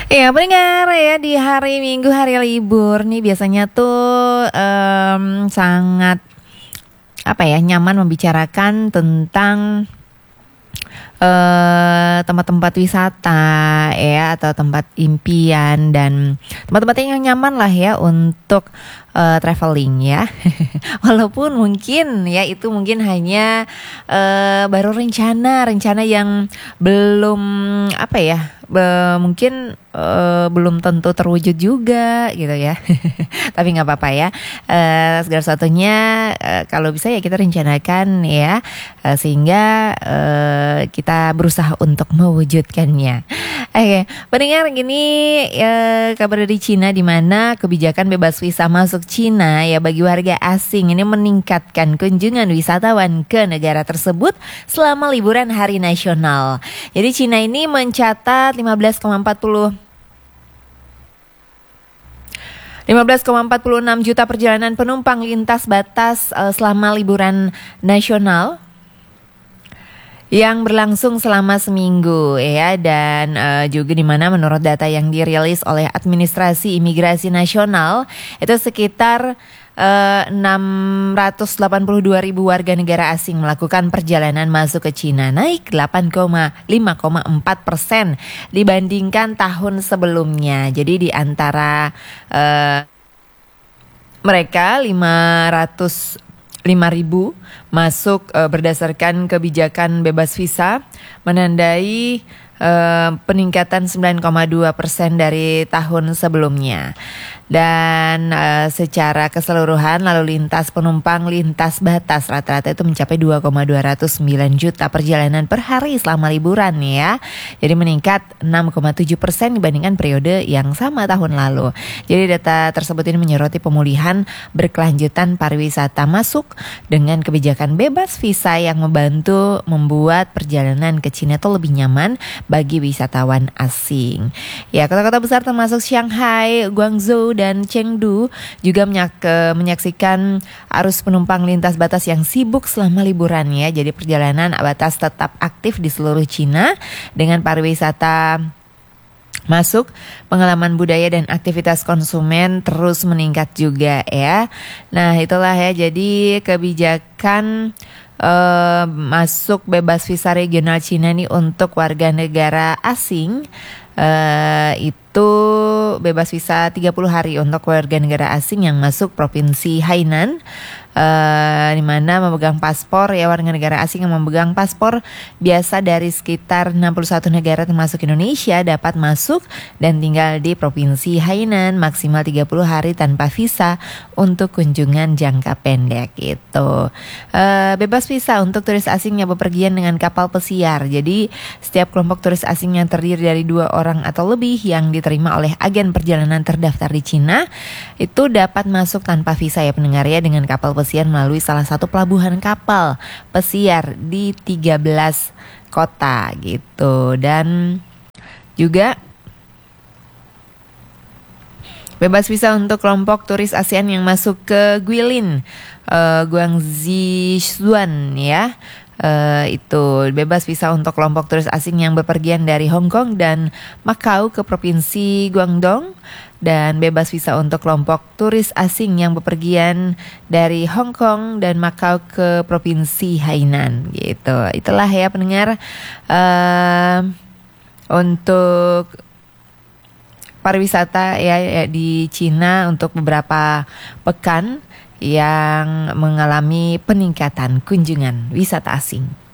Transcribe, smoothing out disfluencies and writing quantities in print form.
Ya pendengar ya, di hari Minggu, hari libur nih biasanya tuh sangat apa ya, nyaman membicarakan tentang tempat-tempat wisata ya, atau tempat impian dan tempat-tempat yang nyaman lah ya untuk traveling ya. Walaupun mungkin ya itu mungkin hanya baru rencana yang belum apa ya, mungkin belum tentu terwujud juga gitu ya. Tapi nggak apa-apa ya. Segala sesuatunya kalau bisa ya kita rencanakan ya, sehingga kita berusaha untuk mewujudkannya. Oke, pendengar, gini kabar dari Cina, di mana kebijakan bebas visa masuk Cina ya bagi warga asing ini meningkatkan kunjungan wisatawan ke negara tersebut selama liburan hari nasional. Jadi Cina ini mencatat 15,46 juta perjalanan penumpang lintas batas selama liburan nasional yang berlangsung selama seminggu ya, dan juga di mana menurut data yang dirilis oleh Administrasi Imigrasi Nasional itu sekitar 682 ribu warga negara asing melakukan perjalanan masuk ke Cina, naik 8,5,4% dibandingkan tahun sebelumnya. Jadi di antara mereka 505.000 masuk berdasarkan kebijakan bebas visa, menandai peningkatan 9,2% dari tahun sebelumnya. Dan secara keseluruhan lalu lintas penumpang lintas batas rata-rata itu mencapai 2,209 juta perjalanan per hari selama liburan ya. Jadi meningkat 6,7% dibandingkan periode yang sama tahun lalu. Jadi data tersebut ini menyoroti pemulihan berkelanjutan pariwisata masuk dengan kebijakan bebas visa yang membantu membuat perjalanan ke Cina itu lebih nyaman bagi wisatawan asing. Ya, kota-kota besar termasuk Shanghai, Guangzhou, dan Chengdu juga menyaksikan arus penumpang lintas batas yang sibuk selama liburan ya. Jadi perjalanan batas tetap aktif di seluruh Cina dengan pariwisata masuk, pengalaman budaya dan aktivitas konsumen terus meningkat juga ya. Nah itulah ya, jadi kebijakan masuk bebas visa regional Cina ini untuk warga negara asing itu bebas visa 30 hari untuk warga negara asing yang masuk provinsi Hainan, di mana memegang paspor ya, warga negara asing yang memegang paspor biasa dari sekitar 61 negara termasuk Indonesia dapat masuk dan tinggal di provinsi Hainan maksimal 30 hari tanpa visa untuk kunjungan jangka pendek itu. Bebas visa untuk turis asing yang bepergian dengan kapal pesiar. Jadi setiap kelompok turis asing yang terdiri dari 2 orang atau lebih yang diterima oleh agen perjalanan terdaftar di Cina itu dapat masuk tanpa visa ya pendengar ya, dengan kapal pesiar melalui salah satu pelabuhan kapal pesiar di 13 kota gitu. Dan juga bebas visa untuk kelompok turis ASEAN yang masuk ke Guilin, Guangzhou ya. Itu bebas visa untuk kelompok turis asing yang bepergian dari Hong Kong dan Macau ke provinsi Guangdong, dan bebas visa untuk kelompok turis asing yang bepergian dari Hong Kong dan Macau ke provinsi Hainan gitu. Itulah ya pendengar untuk pariwisata ya di Cina untuk beberapa pekan yang mengalami peningkatan kunjungan wisata asing.